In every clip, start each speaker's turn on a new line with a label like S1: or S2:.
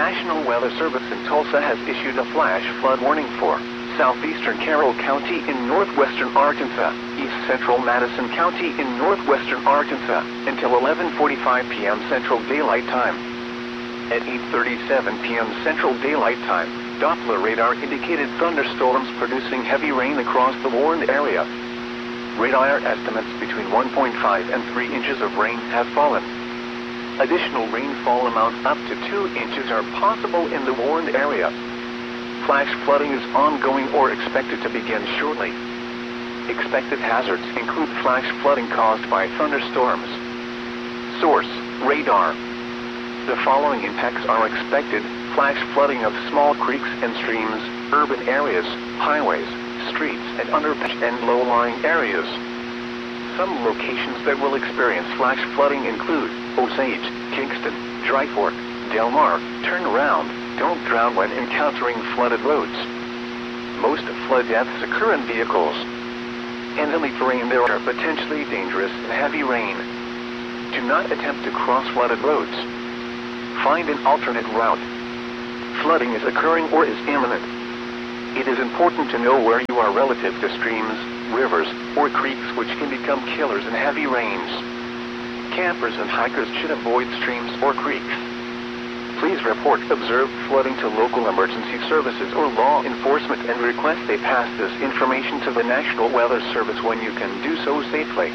S1: National Weather Service in Tulsa has issued a flash flood warning for southeastern Carroll County in northwestern Arkansas, east central Madison County in northwestern Arkansas, until 11:45 p.m. Central Daylight Time. At 8:37 p.m. Central Daylight Time, Doppler radar indicated thunderstorms producing heavy rain across the warned area. Radar estimates between 1.5 and 3 inches of rain have fallen. Additional rainfall amounts up to 2 inches are possible in the warned area. Flash flooding is ongoing or expected to begin shortly. Expected hazards include flash flooding caused by thunderstorms. Source: radar. The following impacts are expected: flash flooding of small creeks and streams, urban areas, highways, streets, and underpass and low-lying areas. Some locations that will experience flash flooding include Osage, Kingston, Dry Fork, Del Mar. Turn around, don't drown when encountering flooded roads. Most flood deaths occur in vehicles. In hilly terrain there are potentially dangerous and heavy rain. Do not attempt to cross flooded roads. Find an alternate route. Flooding is occurring or is imminent. It is important to know where you are relative to streams, rivers, or creeks which can become killers in heavy rains. Campers and hikers should avoid streams or creeks. Please report observed flooding to local emergency services or law enforcement and request they pass this information to the National Weather Service when you can do so safely.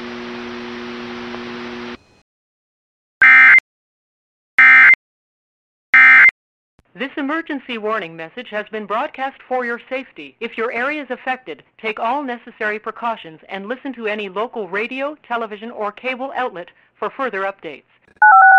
S2: This emergency warning message has been broadcast for your safety. If your area is affected, take all necessary precautions and listen to any local radio, television, or cable outlet for further updates.